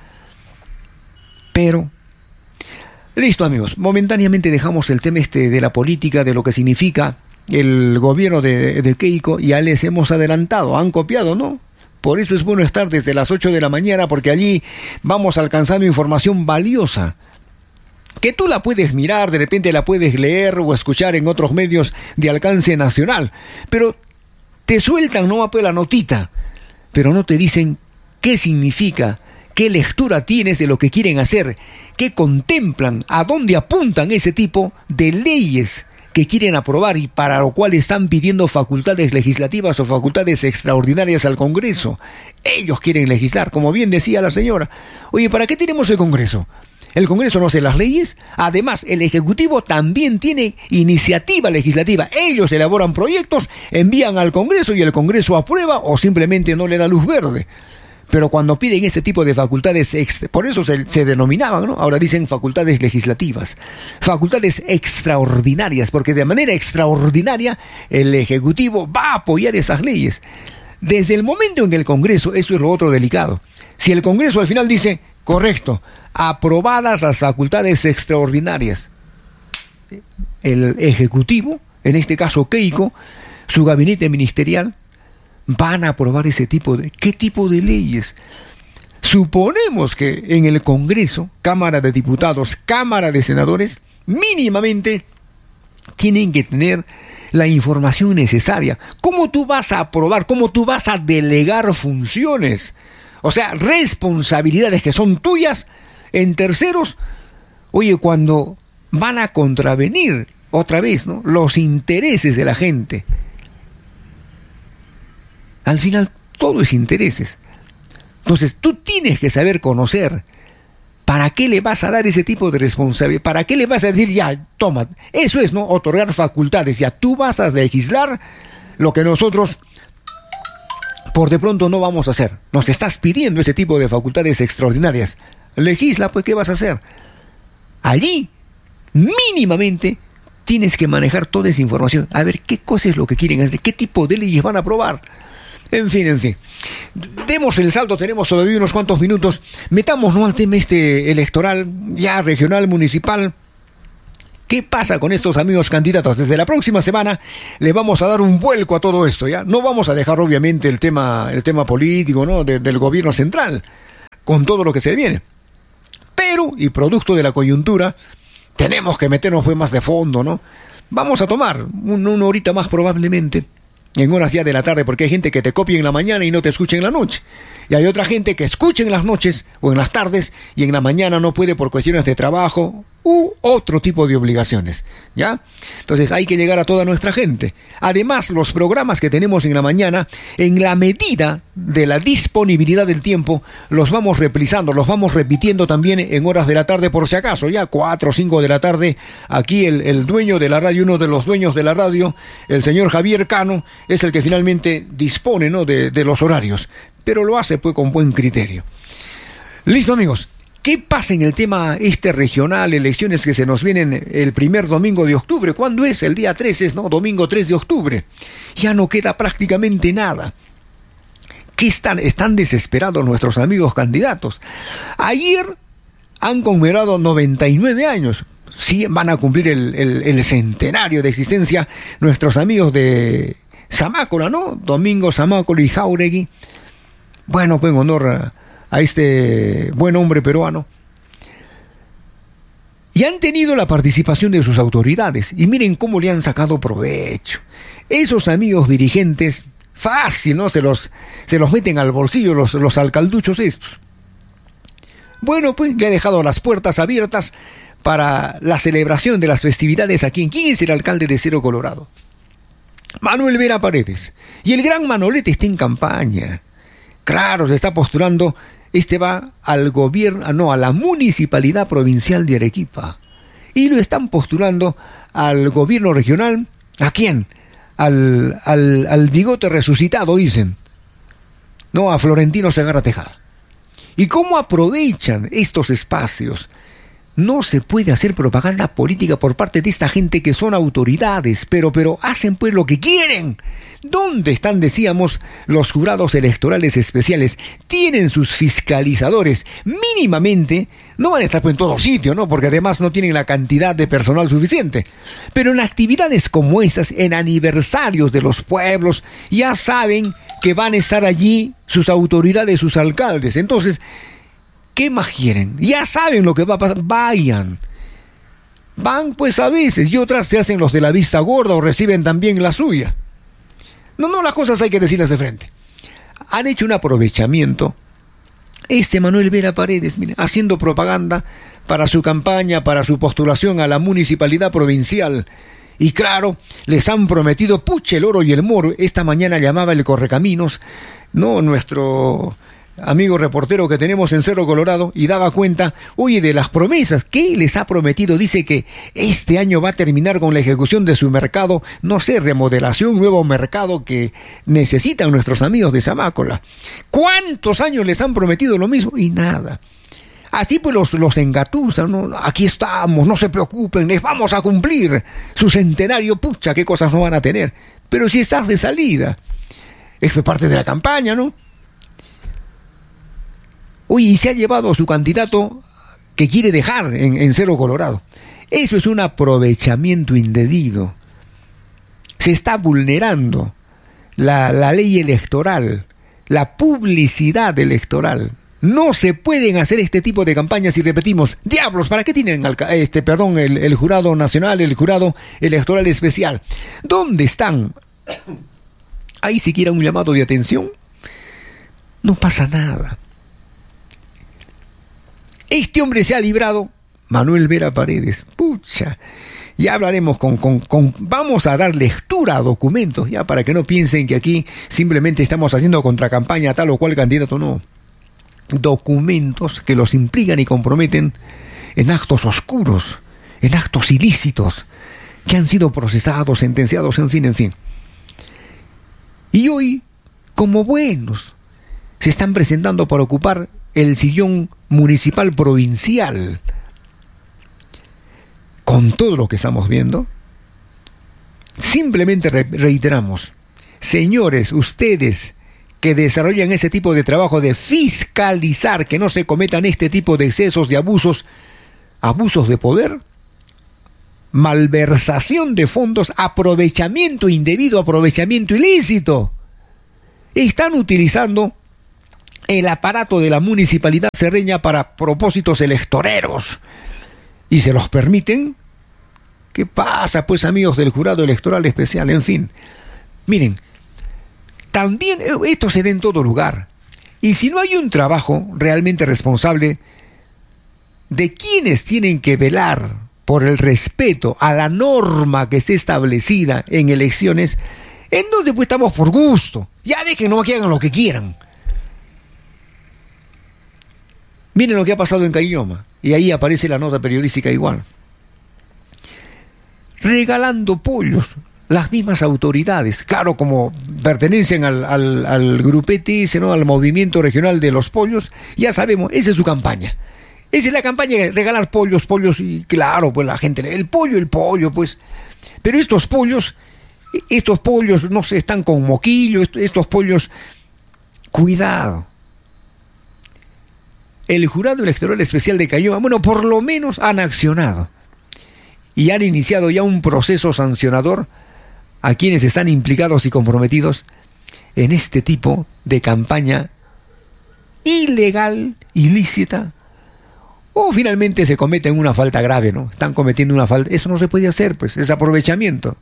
Pero, listo amigos, momentáneamente dejamos el tema este de la política, de lo que significa el gobierno de, de Keiko. Ya les hemos adelantado, han copiado, ¿no? Por eso es bueno estar desde las ocho de la mañana, porque allí vamos alcanzando información valiosa, que tú la puedes mirar, de repente la puedes leer o escuchar en otros medios de alcance nacional. Pero te sueltan no pues la notita, pero no te dicen qué significa, qué lectura tienes de lo que quieren hacer, qué contemplan, a dónde apuntan ese tipo de leyes que quieren aprobar y para lo cual están pidiendo facultades legislativas o facultades extraordinarias al Congreso. Ellos quieren legislar, como bien decía la señora. Oye, ¿para qué tenemos el Congreso? ¿El Congreso no hace las leyes? Además, el Ejecutivo también tiene iniciativa legislativa. Ellos elaboran proyectos, envían al Congreso y el Congreso aprueba o simplemente no le da luz verde. Pero cuando piden este tipo de facultades, por eso se, se denominaban, ¿no? Ahora dicen facultades legislativas, facultades extraordinarias, porque de manera extraordinaria el Ejecutivo va a apoyar esas leyes. Desde el momento en que el Congreso, eso es lo otro delicado, si el Congreso al final dice, correcto, aprobadas las facultades extraordinarias, el Ejecutivo, en este caso Keiko, su gabinete ministerial, van a aprobar ese tipo de... ¿Qué tipo de leyes? Suponemos que en el Congreso, Cámara de Diputados, Cámara de Senadores, mínimamente tienen que tener la información necesaria. ¿Cómo tú vas a aprobar? ¿Cómo tú vas a delegar funciones? O sea, responsabilidades que son tuyas en terceros. Oye, cuando van a contravenir otra vez, ¿no?, los intereses de la gente. Al final todo es intereses. Entonces tú tienes que saber conocer para qué le vas a dar ese tipo de responsabilidad, para qué le vas a decir, ya, toma, eso es, ¿no?, otorgar facultades, ya tú vas a legislar lo que nosotros por de pronto no vamos a hacer. Nos estás pidiendo ese tipo de facultades extraordinarias. Legisla, pues, ¿qué vas a hacer? Allí, mínimamente, tienes que manejar toda esa información. A ver, ¿qué cosa es lo que quieren hacer? ¿Qué tipo de leyes van a aprobar? En fin, en fin. Demos el salto, tenemos todavía unos cuantos minutos. Metámonos al tema este electoral, ya regional, municipal. ¿Qué pasa con estos amigos candidatos? Desde la próxima semana le vamos a dar un vuelco a todo esto, ¿ya? No vamos a dejar obviamente el tema, el tema político, ¿no? De, del gobierno central, con todo lo que se viene. Pero, y producto de la coyuntura, tenemos que meternos pues más de fondo, ¿no? Vamos a tomar un, una horita más probablemente, en horas ya de la tarde, porque hay gente que te copia en la mañana y no te escucha en la noche. Y hay otra gente que escucha en las noches o en las tardes y en la mañana no puede por cuestiones de trabajo u otro tipo de obligaciones, ¿ya? Entonces hay que llegar a toda nuestra gente. Además, los programas que tenemos en la mañana, en la medida de la disponibilidad del tiempo, los vamos reprisando, los vamos repitiendo también en horas de la tarde por si acaso, ya cuatro o cinco de la tarde. Aquí el, el dueño de la radio, uno de los dueños de la radio, el señor Javier Cano, es el que finalmente dispone, ¿no? de, de los horarios, pero lo hace pues con buen criterio. Listo, amigos. ¿Qué pasa en el tema este regional, elecciones que se nos vienen el primer domingo de octubre? ¿Cuándo es? El día tres es, ¿no? Domingo tres de octubre. Ya no queda prácticamente nada. ¿Qué están? Están desesperados nuestros amigos candidatos. Ayer han conmemorado noventa y nueve años. Sí, van a cumplir el, el, el centenario de existencia nuestros amigos de Zamácola, ¿no? Domingo Zamácola y Jáuregui. Bueno, pues en honor a... a este buen hombre peruano, y han tenido la participación de sus autoridades, y miren cómo le han sacado provecho. Esos amigos dirigentes, fácil, ¿no? Se los, se los meten al bolsillo los, los alcalduchos estos. Bueno, pues le ha dejado las puertas abiertas para la celebración de las festividades aquí. ¿Quién es el alcalde de Cerro Colorado? Manuel Vera Paredes. Y el gran Manolete está en campaña. Claro, se está postulando. Este va al gobierno, no, a la municipalidad provincial de Arequipa. Y lo están postulando al gobierno regional. ¿A quién? Al, al, al bigote resucitado, dicen. No, a Florentino Segarra Tejada. ¿Y cómo aprovechan estos espacios? No se puede hacer propaganda política por parte de esta gente que son autoridades, pero, pero hacen pues lo que quieren. ¿Dónde están, decíamos, los jurados electorales especiales? Tienen sus fiscalizadores. Mínimamente, no van a estar pues en todo sitio, ¿no? Porque además no tienen la cantidad de personal suficiente. Pero en actividades como estas, en aniversarios de los pueblos, ya saben que van a estar allí sus autoridades, sus alcaldes. Entonces, ¿qué más quieren? Ya saben lo que va a pasar. Vayan. Van pues a veces y otras se hacen los de la vista gorda o reciben también la suya. No, no, las cosas hay que decirlas de frente. Han hecho un aprovechamiento. Este Manuel Vera Paredes, mire, haciendo propaganda para su campaña, para su postulación a la municipalidad provincial. Y claro, les han prometido puche el oro y el moro. Esta mañana llamaba el Correcaminos, no, nuestro amigo reportero que tenemos en Cerro Colorado, y daba cuenta, oye, de las promesas que les ha prometido. Dice que este año va a terminar con la ejecución de su mercado, no sé, remodelación, nuevo mercado que necesitan nuestros amigos de Zamácola. ¿Cuántos años les han prometido lo mismo? Y nada. Así pues los, los engatusan, ¿no? Aquí estamos, no se preocupen, les vamos a cumplir su centenario. Pucha, qué cosas no van a tener. Pero si estás de salida, es parte de la campaña, ¿no? Oye, y se ha llevado a su candidato que quiere dejar en, en Cerro Colorado. Eso es un aprovechamiento indebido. Se está vulnerando la, la ley electoral, la publicidad electoral. No se pueden hacer este tipo de campañas y repetimos, diablos, ¿para qué tienen este, perdón, el, el jurado nacional, el jurado electoral especial? ¿Dónde están? ¿Hay siquiera un llamado de atención? No pasa nada. Este hombre se ha librado, Manuel Vera Paredes, pucha, ya hablaremos con, con, con, vamos a dar lectura a documentos, ya para que no piensen que aquí simplemente estamos haciendo contracampaña a tal o cual candidato, no. Documentos que los implican y comprometen en actos oscuros, en actos ilícitos, que han sido procesados, sentenciados, en fin, en fin. Y hoy, como buenos, se están presentando para ocupar el sillón municipal provincial. Con todo lo que estamos viendo, simplemente re- reiteramos, señores, ustedes que desarrollan ese tipo de trabajo de fiscalizar que no se cometan este tipo de excesos, de abusos, abusos de poder, malversación de fondos, aprovechamiento indebido, aprovechamiento ilícito. Están utilizando el aparato de la municipalidad serreña para propósitos electoreros y se los permiten. ¿Qué pasa, pues, amigos del jurado electoral especial? En fin, miren, también esto se da en todo lugar. Y si no hay un trabajo realmente responsable de quienes tienen que velar por el respeto a la norma que esté establecida en elecciones, entonces pues estamos por gusto. Ya déjennos que hagan lo que quieran. Miren lo que ha pasado en Caylloma, y ahí aparece la nota periodística igual. Regalando pollos, las mismas autoridades, claro, como pertenecen al, al, al grupete ese, ¿no?, al movimiento regional de los pollos, ya sabemos, esa es su campaña. Esa es la campaña de regalar pollos, pollos, y claro, pues la gente, el pollo, el pollo, pues. Pero estos pollos, estos pollos, no sé, están con moquillo, estos pollos, cuidado. El Jurado Electoral Especial de Caylloma, bueno, por lo menos han accionado y han iniciado ya un proceso sancionador a quienes están implicados y comprometidos en este tipo de campaña ilegal, ilícita, o finalmente se cometen una falta grave, ¿no? Están cometiendo una falta, eso no se puede hacer, pues, es aprovechamiento.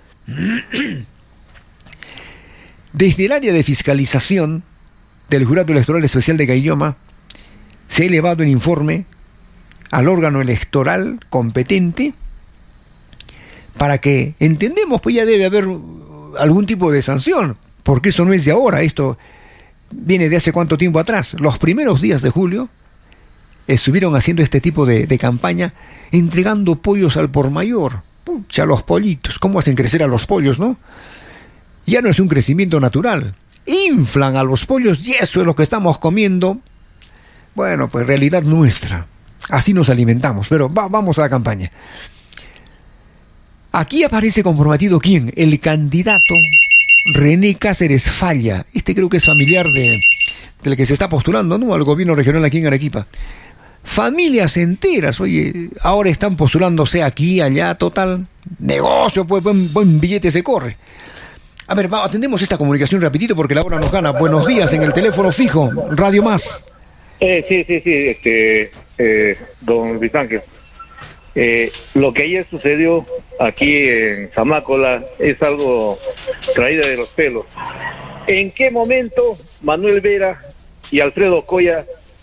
Desde el área de fiscalización del Jurado Electoral Especial de Caylloma se ha elevado el informe al órgano electoral competente para que, entendemos, pues ya debe haber algún tipo de sanción, porque eso no es de ahora, esto viene de hace cuánto tiempo atrás. Los primeros días de julio estuvieron haciendo este tipo de, de campaña, entregando pollos al por mayor. Pucha, los pollitos, ¿cómo hacen crecer a los pollos, no? Ya no es un crecimiento natural, inflan a los pollos y eso es lo que estamos comiendo. Bueno, pues realidad nuestra, así nos alimentamos, pero va, vamos a la campaña. Aquí aparece comprometido ¿quién? El candidato René Cáceres Falla. Este creo que es familiar de, del que se está postulando, ¿no?, al gobierno regional aquí en Arequipa. Familias enteras, oye, ahora están postulándose aquí, allá, total, negocio, pues buen, buen billete se corre. A ver, va, atendemos esta comunicación rapidito porque la hora nos gana. Buenos días en el teléfono fijo, Radio Más. Eh, sí, sí, sí, este, eh, don Luis Ángel. Eh, lo que ayer sucedió aquí en Zamácola es algo traído de los pelos. ¿En qué momento Manuel Vera y Alfredo Coya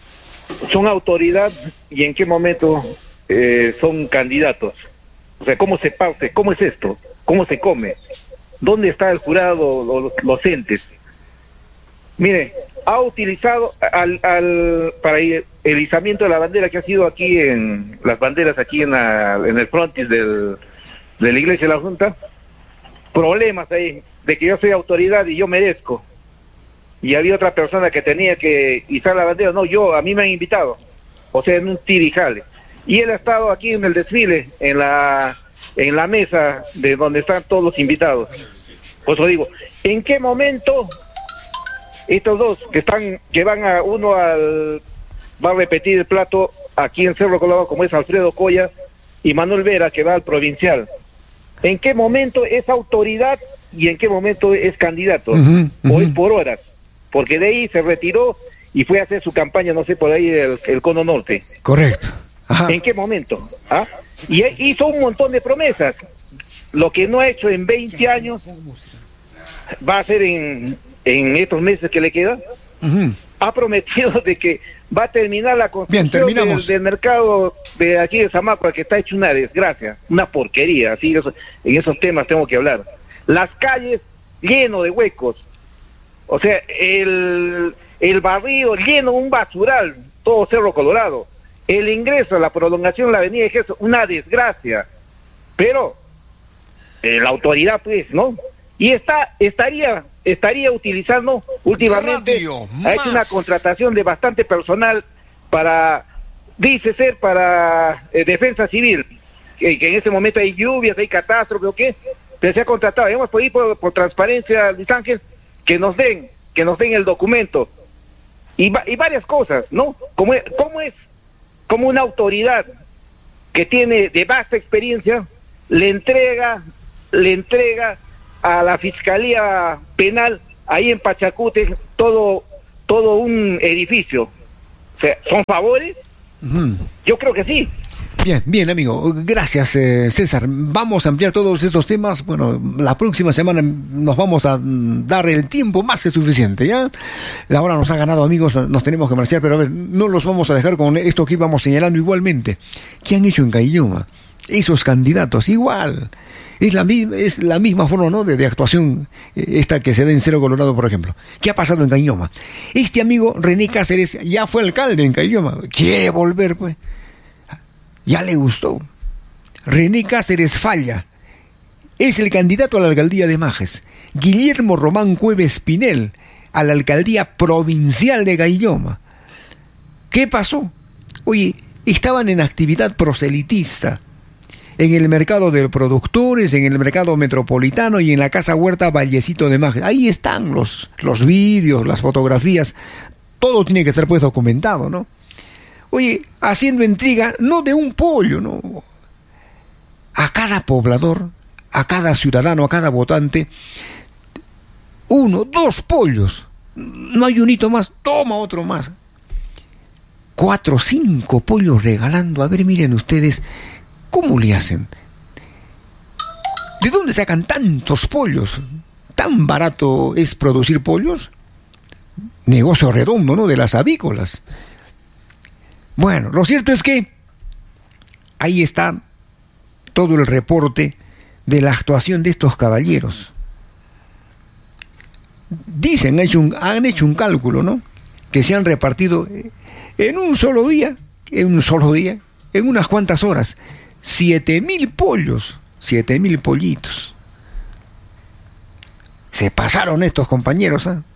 son autoridad y en qué momento eh, son candidatos? O sea, ¿cómo se parte? ¿Cómo es esto? ¿Cómo se come? ¿Dónde está el jurado, los, los entes? Mire, ha utilizado al, al para el izamiento de la bandera que ha sido aquí en las banderas aquí en, la, en el frontis del, de la iglesia de la Junta, problemas ahí de que yo soy autoridad y yo merezco, y había otra persona que tenía que izar la bandera, no, yo, a mí me han invitado, o sea, en un tirijale, y él ha estado aquí en el desfile, en la en la mesa de donde están todos los invitados. Por eso digo, ¿en qué momento estos dos que están, que van a uno al, va a repetir el plato aquí en Cerro Colorado, como es Alfredo Coya, y Manuel Vera, que va al provincial, ¿en qué momento es autoridad y en qué momento es candidato? Uh-huh, uh-huh. O es por horas, porque de ahí se retiró y fue a hacer su campaña, no sé, por ahí el, el Cono Norte. Correcto. Ajá. ¿En qué momento? ¿Ah? Y hizo un montón de promesas. Lo que no ha hecho en veinte años va a hacer en, en estos meses que le quedan. Uh-huh. Ha prometido de que va a terminar la construcción Bien, del, del mercado de aquí de Zamácola, que está hecho una desgracia, una porquería. Así, eso, en esos temas tengo que hablar. Las calles lleno de huecos. O sea, el, el barrio lleno, un basural, todo Cerro Colorado. El ingreso, la prolongación de la avenida Ejército, una desgracia. Pero eh, la autoridad, pues, ¿no? Y está, estaría, estaría utilizando últimamente, ha hecho una contratación de bastante personal para, dice ser, para eh, defensa civil, que, que en ese momento hay lluvias, hay catástrofes, ¿o qué? Pero se ha contratado, hemos podido por, por transparencia, Luis Ángel, que nos den, que nos den el documento. Y, y varias cosas, ¿no? ¿Cómo es, cómo es como una autoridad que tiene de vasta experiencia, le entrega, le entrega a la Fiscalía Penal ahí en Pachacute todo, todo un edificio. O sea, ¿son favores? Uh-huh. Yo creo que sí. Bien, bien, amigo. Gracias, eh, César. Vamos a ampliar todos estos temas. Bueno, la próxima semana nos vamos a dar el tiempo más que suficiente, ¿ya? La hora nos ha ganado, amigos, nos tenemos que marchar, pero a ver, no los vamos a dejar con esto que íbamos señalando igualmente. ¿Qué han hecho en Caylloma? Esos candidatos, igual. Es la, es la misma forma, ¿no?, de, de actuación esta que se da en Cerro Colorado, por ejemplo. ¿Qué ha pasado en Caylloma? Este amigo René Cáceres ya fue alcalde en Caylloma. Quiere volver, pues. Ya le gustó. René Cáceres falla. Es el candidato a la alcaldía de Majes. Guillermo Román Cueves Pinel a la alcaldía provincial de Caylloma. ¿Qué pasó? Oye, estaban en actividad proselitista. En el mercado de productores, en el mercado metropolitano y en la Casa Huerta Vallecito de Majes. Ahí están los, los vídeos, las fotografías. Todo tiene que ser pues documentado, ¿no? Oye, haciendo intriga, no de un pollo, no. A cada poblador, a cada ciudadano, a cada votante, uno, dos pollos. No hay un hito más, toma otro más. Cuatro, cinco pollos regalando. A ver, miren ustedes, ¿cómo le hacen? ¿De dónde sacan tantos pollos? ¿Tan barato es producir pollos? Negocio redondo, ¿no?, de las avícolas. Bueno, lo cierto es que ahí está todo el reporte de la actuación de estos caballeros. Dicen, han hecho un, han hecho un cálculo, ¿no?, que se han repartido en un solo día, en un solo día, en unas cuantas horas, siete mil pollos, siete mil pollitos. Se pasaron estos compañeros, ¿eh?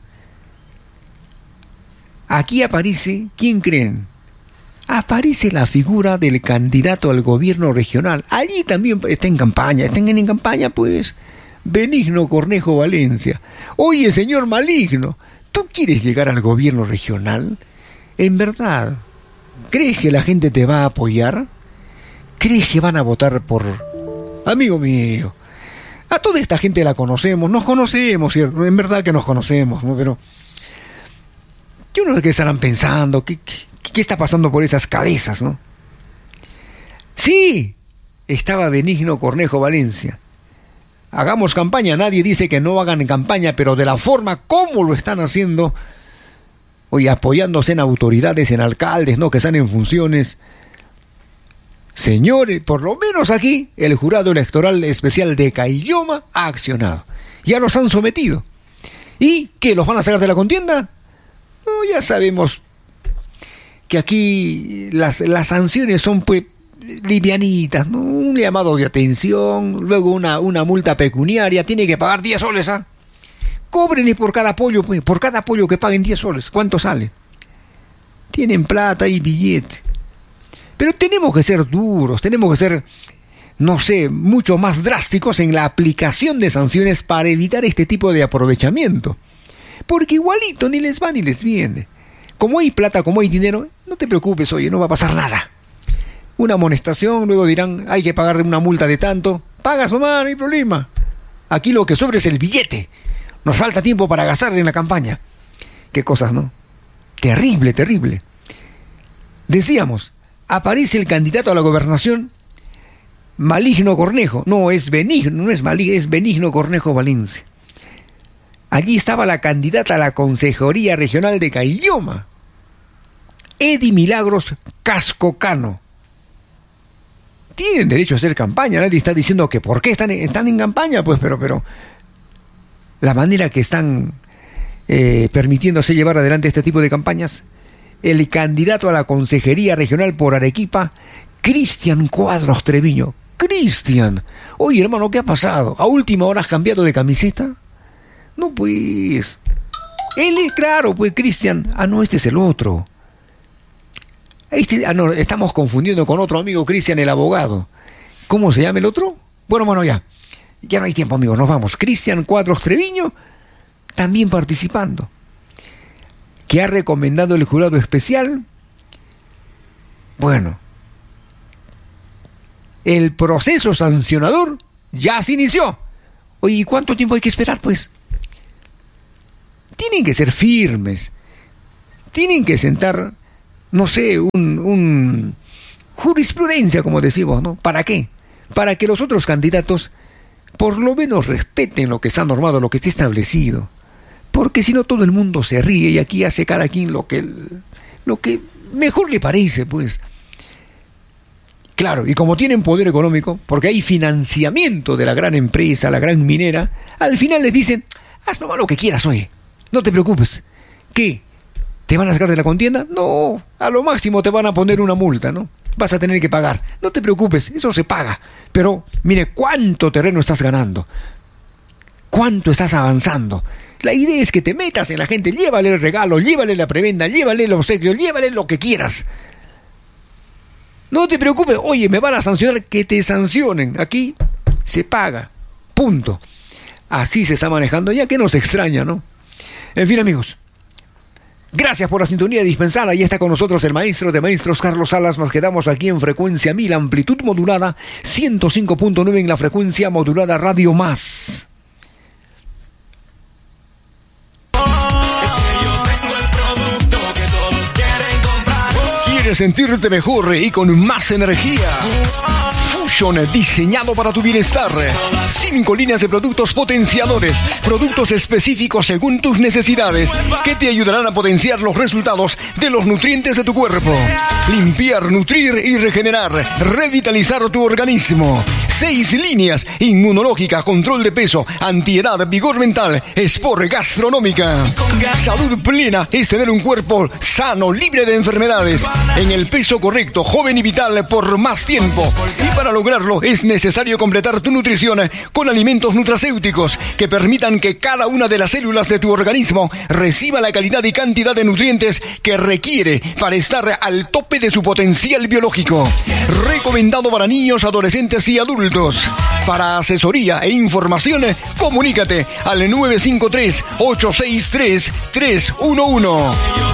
Aquí aparece, ¿quién creen? Aparece la figura del candidato al gobierno regional. Allí también está en campaña. Están en campaña, pues, Benigno Cornejo Valencia. Oye, señor maligno, ¿tú quieres llegar al gobierno regional? ¿En verdad crees que la gente te va a apoyar? ¿Crees que van a votar por...? Amigo mío, a toda esta gente la conocemos, nos conocemos, ¿cierto? En verdad que nos conocemos, ¿no? Pero yo no sé qué estarán pensando, qué... qué ¿Qué está pasando por esas cabezas, no? Sí, estaba Benigno Cornejo Valencia. Hagamos campaña, nadie dice que no hagan campaña, pero de la forma como lo están haciendo, oye, apoyándose en autoridades, en alcaldes, ¿no?, que están en funciones. Señores, por lo menos aquí, el Jurado Electoral Especial de Caylloma ha accionado. Ya los han sometido. ¿Y qué, los van a sacar de la contienda? No, ya sabemos que aquí las, las sanciones son pues livianitas, ¿no? Un llamado de atención, luego una, una multa pecuniaria, tiene que pagar diez soles, ¿ah? Cóbrenle por cada pollo, pues, por cada pollo que paguen diez soles, ¿cuánto sale? Tienen plata y billete. Pero tenemos que ser duros, tenemos que ser, no sé, mucho más drásticos en la aplicación de sanciones para evitar este tipo de aprovechamiento. Porque igualito ni les va ni les viene. Como hay plata, como hay dinero, no te preocupes, oye, no va a pasar nada. Una amonestación, luego dirán, hay que pagar una multa de tanto. Pagas nomás, no hay problema. Aquí lo que sobra es el billete. Nos falta tiempo para gastar en la campaña. Qué cosas, ¿no? Terrible, terrible. Decíamos, aparece el candidato a la gobernación, Maligno Cornejo. No, es Benigno, no es Maligno, es Benigno Cornejo Valencia. Allí estaba la candidata a la Consejería Regional de Caylloma, Edi Milagros Cascocano. Tienen derecho a hacer campaña, nadie está diciendo que por qué están, están en campaña, pues, pero, pero la manera que están eh, permitiéndose llevar adelante este tipo de campañas, el candidato a la Consejería Regional por Arequipa, Cristian Cuadros Treviño. Cristian, oye hermano, ¿qué ha pasado? ¿A última hora has cambiado de camiseta? No, pues, él es claro, pues, Cristian. Ah, no, este es el otro. Este, ah, no, estamos confundiendo con otro amigo, Cristian, el abogado. ¿Cómo se llama el otro? Bueno, bueno, ya. Ya no hay tiempo, amigos, nos vamos. Cristian Cuadros Treviño, también participando. ¿Qué ha recomendado el jurado especial? Bueno, el proceso sancionador ya se inició. Oye, ¿y cuánto tiempo hay que esperar, pues? Tienen que ser firmes. Tienen que sentar, no sé, un, un jurisprudencia, como decimos, ¿no? ¿Para qué? Para que los otros candidatos por lo menos respeten lo que está normado, lo que está establecido. Porque si no, todo el mundo se ríe y aquí hace cada quien lo que, lo que mejor le parece, pues. Claro, y como tienen poder económico, porque hay financiamiento de la gran empresa, la gran minera, al final les dicen, haz nomás lo que quieras, oye, no te preocupes. ¿Qué? ¿Te van a sacar de la contienda? No, a lo máximo te van a poner una multa, ¿no? Vas a tener que pagar. No te preocupes, eso se paga. Pero, mire, ¿cuánto terreno estás ganando? ¿Cuánto estás avanzando? La idea es que te metas en la gente, llévale el regalo, llévale la prebenda, llévale el obsequio, llévale lo que quieras. No te preocupes, oye, me van a sancionar, que te sancionen. Aquí se paga, punto. Así se está manejando, ya que nos extraña, ¿no? En fin, amigos, gracias por la sintonía dispensada. Ya está con nosotros el maestro de maestros, Carlos Salas. Nos quedamos aquí en frecuencia mil, amplitud modulada, ciento cinco punto nueve en la frecuencia modulada Radio Más. ¿Quieres sentirte mejor y con más energía? Fusion, diseñado para tu bienestar. Cinco líneas de productos potenciadores, productos específicos según tus necesidades, que te ayudarán a potenciar los resultados de los nutrientes de tu cuerpo. Limpiar, nutrir y regenerar, revitalizar tu organismo. Seis líneas: inmunológica, control de peso, antiedad, vigor mental, sport, gastronómica. Salud plena es tener un cuerpo sano, libre de enfermedades, en el peso correcto, joven y vital por más tiempo. Y para lograrlo es necesario completar tu nutrición con alimentos nutracéuticos que permitan que cada una de las células de tu organismo reciba la calidad y cantidad de nutrientes que requiere para estar al tope de su potencial biológico. Recomendado para niños, adolescentes y adultos. Para asesoría e información, comunícate al nueve cinco tres, ocho seis tres, tres uno uno.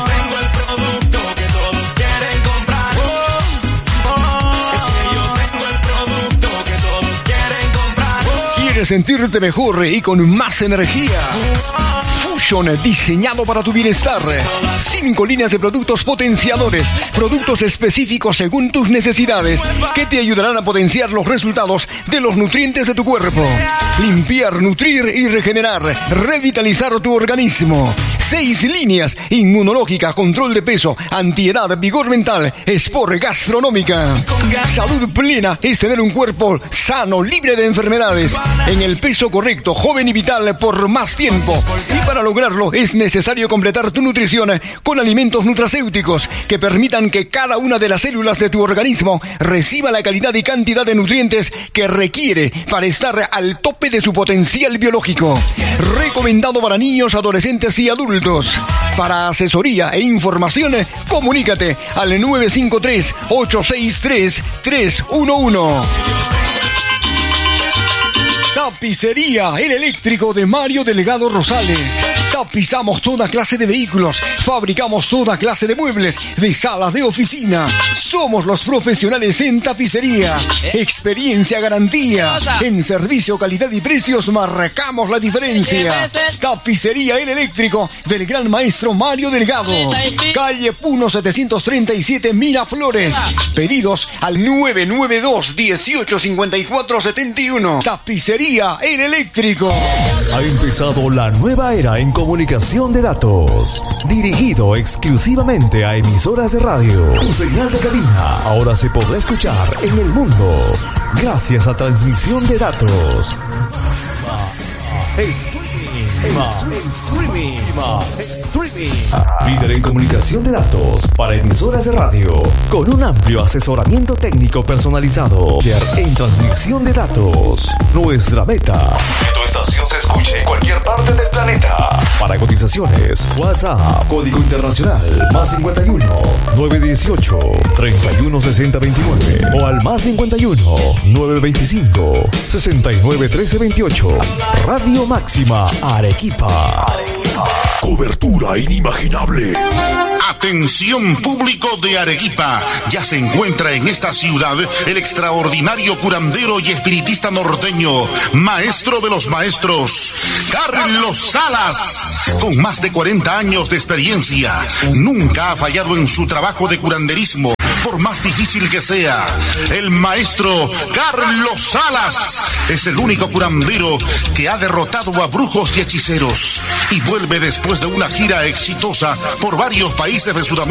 ¿Quieres sentirte mejor y con más energía? Fusion, diseñado para tu bienestar. Cinco líneas de productos potenciadores, productos específicos según tus necesidades, que te ayudarán a potenciar los resultados de los nutrientes de tu cuerpo. Limpiar, nutrir y regenerar, revitalizar tu organismo. Seis líneas: inmunológica, control de peso, antiedad, vigor mental, sport, gastronómica. Salud plena es tener un cuerpo sano, libre de enfermedades, en el peso correcto, joven y vital por más tiempo. Y para lograrlo es necesario completar tu nutrición con alimentos nutracéuticos que permitan que cada una de las células de tu organismo reciba la calidad y cantidad de nutrientes que requiere para estar al tope de su potencial biológico. Recomendado para niños, adolescentes y adultos. Para asesoría e información, comunícate al nueve cinco tres, ocho seis tres, tres uno uno. Tapicería El Eléctrico de Mario Delgado Rosales. Tapizamos toda clase de vehículos, fabricamos toda clase de muebles, de salas de oficina. Somos los profesionales en tapicería. Experiencia, garantía. En servicio, calidad y precios marcamos la diferencia. Tapicería El Eléctrico del gran maestro Mario Delgado. Calle Puno setecientos treinta y siete, Miraflores. Pedidos al nueve nueve dos, uno ocho cinco cuatro siete uno. Tapicería El Eléctrico. Ha empezado la nueva era en comunicación de datos, dirigido exclusivamente a emisoras de radio. Tu señal de cabina ahora se podrá escuchar en el mundo gracias a transmisión de datos. Streaming. Streaming. Líder en comunicación de datos para emisoras de radio, con un amplio asesoramiento técnico personalizado. En transmisión de datos, nuestra meta: que tu estación se escuche en cualquier parte del planeta. Para cotizaciones, WhatsApp, código internacional, más cincuenta y uno, nueve dieciocho, treinta y uno sesenta veintinueve, o al más cincuenta y uno, nueve veinticinco, sesenta y nueve trece veintiocho. Radio Máxima Arequipa. Arequipa. Cobertura inimaginable. Atención público de Arequipa, ya se encuentra en esta ciudad el extraordinario curandero y espiritista norteño, maestro de los maestros, Carlos Salas. Con más de cuarenta años de experiencia, nunca ha fallado en su trabajo de curanderismo, por más difícil que sea. El maestro Carlos Salas es el único curandero que ha derrotado a brujos y hechiceros y vuelve después de una gira exitosa por varios países de Sudamérica